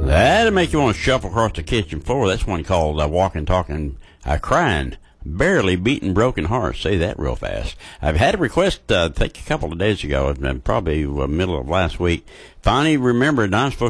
That'll make you want to shuffle across the kitchen floor. That's one called Walking, Talking, Crying. Barely Beating Broken Hearts. Say that real fast. I've had a request, I think a couple of days ago, probably middle of last week. Finally remembered I'm supposed